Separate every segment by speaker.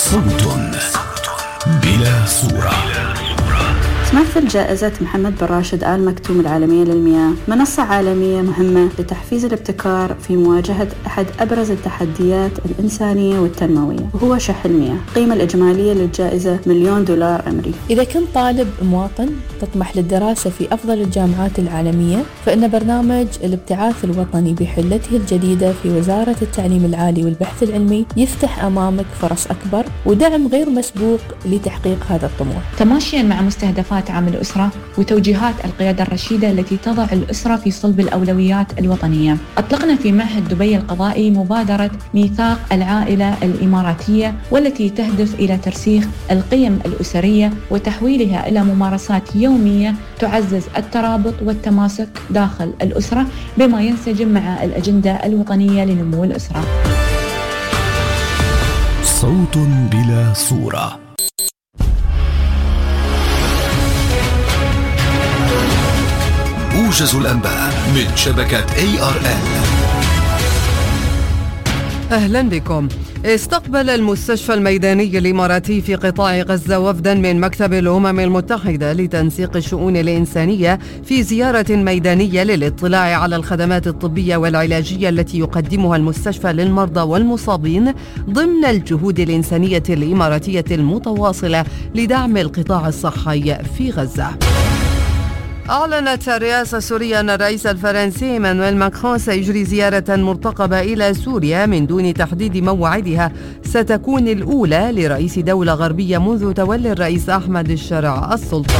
Speaker 1: صوت بلا صورة.
Speaker 2: تمثل جائزة محمد بن راشد آل مكتوم العالمية للمياه منصة عالمية مهمة لتحفيز الابتكار في مواجهة أحد أبرز التحديات الإنسانية والتنموية، وهو شح المياه. القيمة الإجمالية للجائزة $1,000,000 أمريكي.
Speaker 3: إذا كنت طالب مواطن تطمح للدراسة في أفضل الجامعات العالمية، فإن برنامج الابتعاث الوطني بحلته الجديدة في وزارة التعليم العالي والبحث العلمي يفتح أمامك فرص أكبر ودعم غير مسبوق لتحقيق هذا الطموح،
Speaker 4: تماشيا مع مستهدفات عام الأسرة وتوجيهات القيادة الرشيدة التي تضع الأسرة في صلب الأولويات الوطنية. أطلقنا في معهد دبي القضائي مبادرة ميثاق العائلة الإماراتية، والتي تهدف إلى ترسيخ القيم الأسرية وتحويلها إلى ممارسات يومية تعزز الترابط والتماسك داخل الأسرة، بما ينسجم مع الأجندة الوطنية لنمو الأسرة.
Speaker 1: صوت بلا صورة. موجز الأنباء من شبكة ARN.
Speaker 5: أهلا بكم. استقبل المستشفى الميداني الإماراتي في قطاع غزة وفدا من مكتب الأمم المتحدة لتنسيق الشؤون الإنسانية في زيارة ميدانية للاطلاع على الخدمات الطبية والعلاجية التي يقدمها المستشفى للمرضى والمصابين ضمن الجهود الإنسانية الإماراتية المتواصلة لدعم القطاع الصحي في غزة. أعلنت الرئاسة السورية أن الرئيس الفرنسي إيمانويل ماكرون سيجري زيارة مرتقبة إلى سوريا من دون تحديد موعدها. ستكون الأولى لرئيس دولة غربية منذ تولي الرئيس أحمد الشرع السلطة.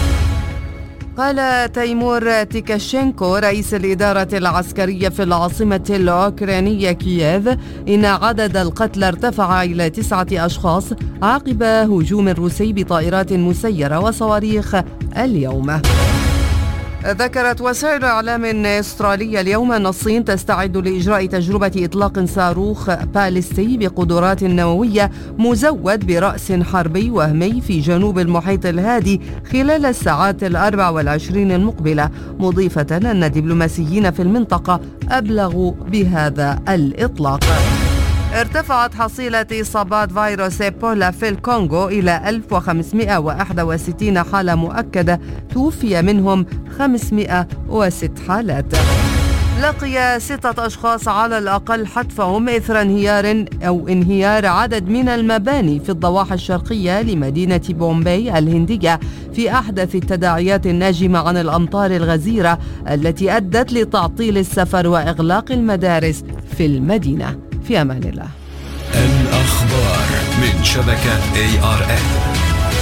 Speaker 5: قال تيمور تيكاشينكو رئيس الإدارة العسكرية في العاصمة الأوكرانية كييف إن عدد القتلى ارتفع إلى 9 أشخاص عقب هجوم روسي بطائرات مسيرة وصواريخ اليوم. ذكرت وسائل إعلام أسترالية اليوم أن الصين تستعد لإجراء تجربة إطلاق صاروخ باليستي بقدرات نووية مزود برأس حربي وهمي في جنوب المحيط الهادي خلال الساعات 24 المقبلة، مضيفة أن دبلوماسيين في المنطقة أبلغوا بهذا الإطلاق. ارتفعت حصيلة إصابات فيروس إيبولا في الكونغو إلى 1561 حالة مؤكدة، توفي منهم 506 حالات. لقي 6 أشخاص على الأقل حتفهم إثر انهيار عدد من المباني في الضواحي الشرقية لمدينة بومباي الهندية في أحدث التداعيات الناجمة عن الأمطار الغزيرة التي أدت لتعطيل السفر وإغلاق المدارس في المدينة. في أمان الله.
Speaker 1: الأخبار من شبكة ARN.